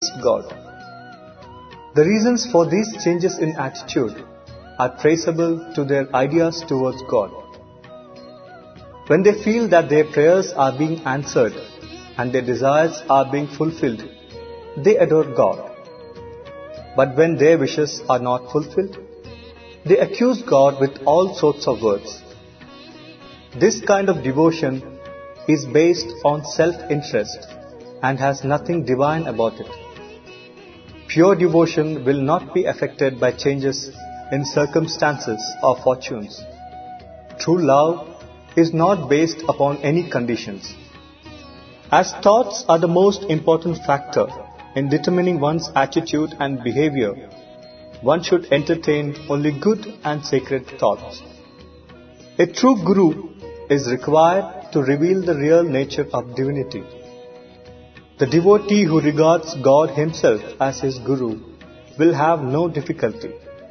God. The reasons for these changes in attitude are traceable to their ideas towards God. When they feel that their prayers are being answered and their desires are being fulfilled, they adore God. But when their wishes are not fulfilled, they accuse God with all sorts of words. This kind of devotion is based on self-interest and has nothing divine about it. Pure devotion will not be affected by changes in circumstances or fortunes. True love is not based upon any conditions. As thoughts are the most important factor in determining one's attitude and behavior, one should entertain only good and sacred thoughts. A true guru is required to reveal the real nature of divinity. The devotee who regards God Himself as his guru will have no difficulty.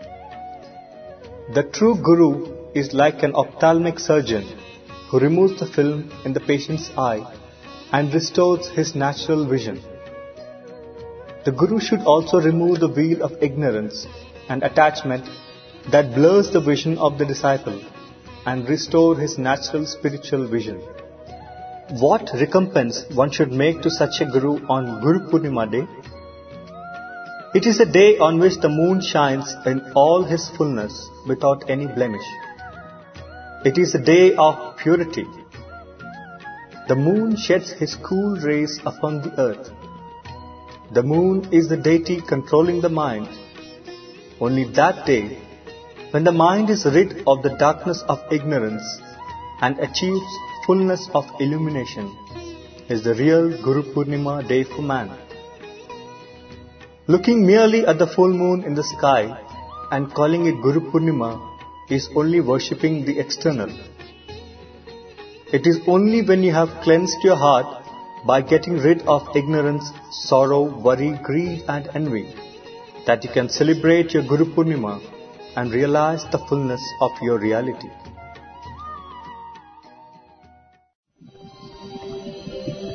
The true guru is like an ophthalmic surgeon who removes the film in the patient's eye and restores his natural vision. The guru should also remove the veil of ignorance and attachment that blurs the vision of the disciple and restore his natural spiritual vision. What recompense one should make to such a guru on Guru Purnima day? It is a day on which the moon shines in all his fullness without any blemish. It is a day of purity. The moon sheds his cool rays upon the earth. The moon is the deity controlling the mind. Only that day, when the mind is rid of the darkness of ignorance and achieves fullness of illumination, is the real Guru Purnima day for man. Looking merely at the full moon in the sky and calling it Guru Purnima is only worshipping the external. It is only when you have cleansed your heart by getting rid of ignorance, sorrow, worry, greed and envy that you can celebrate your Guru Purnima and realize the fullness of your reality.